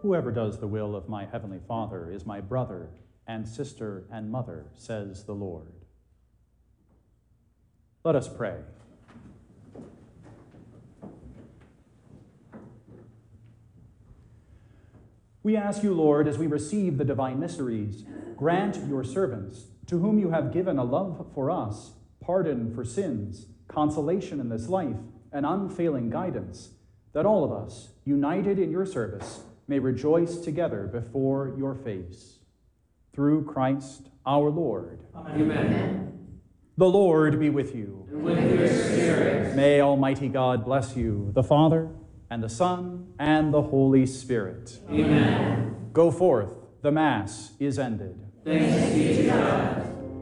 Whoever does the will of my heavenly Father is my brother and sister and mother, says the Lord. Let us pray. We ask you, Lord, as we receive the divine mysteries, grant your servants, to whom you have given a love for us, pardon for sins, consolation in this life, and unfailing guidance, that all of us, united in your service, may rejoice together before your face. Through Christ our Lord. Amen. The Lord be with you. And with your spirit. May Almighty God bless you, the Father, and the Son, and the Holy Spirit. Amen. Go forth. The Mass is ended. Thanks be to God.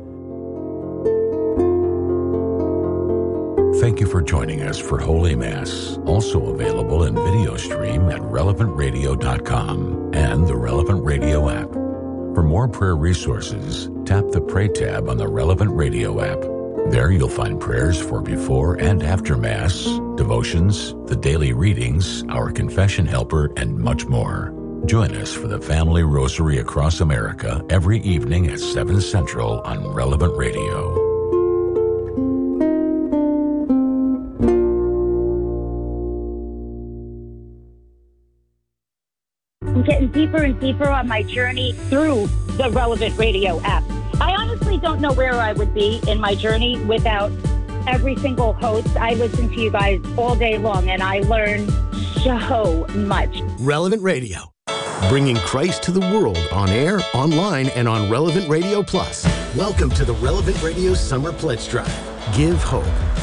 Thank you for joining us for Holy Mass, also available in video stream at relevantradio.com and the Relevant Radio app. For more prayer resources, tap the Pray tab on the Relevant Radio app. There you'll find prayers for before and after Mass, devotions, the daily readings, our confession helper, and much more. Join us for the Family Rosary across America every evening at 7 Central on Relevant Radio. I'm getting deeper and deeper on my journey through the Relevant Radio app. I honestly don't know where I would be in my journey without every single host. I listen to you guys all day long, and I learn so much. Relevant Radio, bringing Christ to the world on air, online, and on Relevant Radio Plus. Welcome to the Relevant Radio Summer Pledge Drive. Give hope.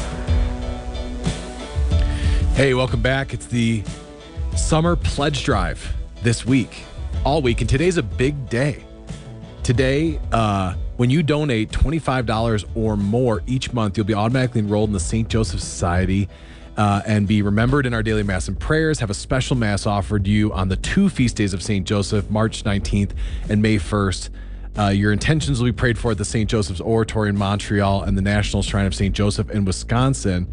Hey, welcome back. It's the Summer Pledge Drive this week, all week, and today's a big day. Today, when you donate $25 or more each month, you'll be automatically enrolled in the St. Joseph Society and be remembered in our daily Mass and prayers, have a special Mass offered you on the 2 feast days of St. Joseph, March 19th and May 1st. Your intentions will be prayed for at the St. Joseph's Oratory in Montreal and the National Shrine of St. Joseph in Wisconsin.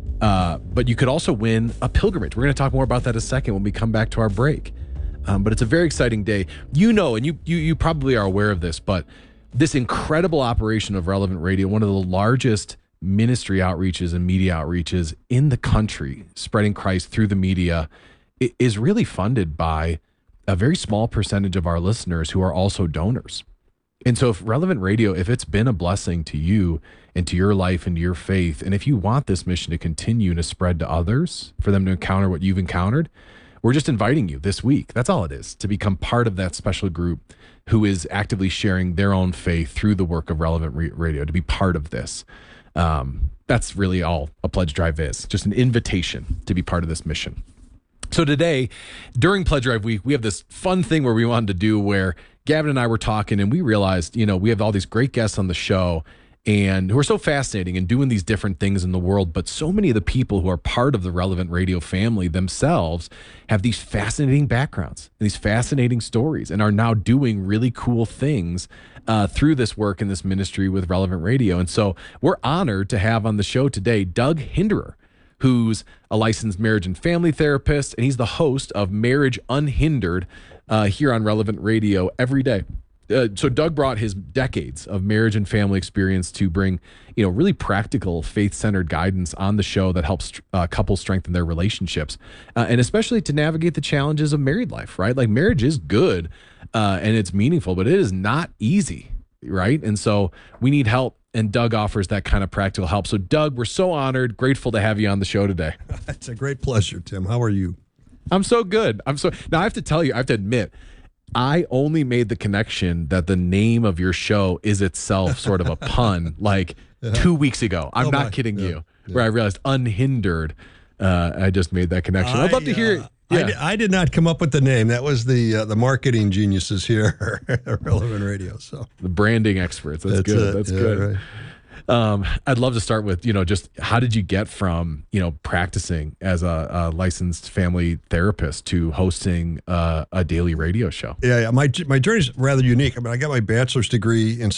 But you could also win a pilgrimage. We're going to talk more about that in a second when we come back to our break. But it's a very exciting day. You know, and you probably are aware of this, but this incredible operation of Relevant Radio, one of the largest ministry outreaches and media outreaches in the country, spreading Christ through the media, is really funded by a very small percentage of our listeners who are also donors. And so if Relevant Radio, if it's been a blessing to you and to your life and to your faith, and if you want this mission to continue and to spread to others, for them to encounter what you've encountered, we're just inviting you this week. That's all it is, to become part of that special group who is actively sharing their own faith through the work of Relevant Radio, to be part of this. That's really all a pledge drive is, just an invitation to be part of this mission. So today, during Pledge Drive Week, we have this fun thing where we wanted to do where Gavin and I were talking and we realized, we have all these great guests on the show and who are so fascinating and doing these different things in the world. But so many of the people who are part of the Relevant Radio family themselves have these fascinating backgrounds and these fascinating stories and are now doing really cool things through this work and this ministry with Relevant Radio. And so we're honored to have on the show today Doug Hinderer, who's a licensed marriage and family therapist, and he's the host of Marriage Unhindered here on Relevant Radio every day. So Doug brought his decades of marriage and family experience to bring, really practical, faith-centered guidance on the show that helps couples strengthen their relationships, and especially to navigate the challenges of married life, right? Like marriage is good and it's meaningful, but it is not easy, right? And so we need help, and Doug offers that kind of practical help. So Doug, we're so honored, grateful to have you on the show today. It's a great pleasure, Tim. How are you? I'm so good. Now I have to tell you, I have to admit, I only made the connection that the name of your show is itself sort of a pun like 2 weeks ago. I'm not kidding you. Where I realized unhindered. I just made that connection. I'd love to hear it. Yeah. I did not come up with the name. That was the marketing geniuses here at Relevant Radio. So the branding experts. That's good. That's good. Right. I'd love to start with, just how did you get from, practicing as a licensed family therapist to hosting a daily radio show? Yeah. My journey is rather unique. I mean, I got my bachelor's degree in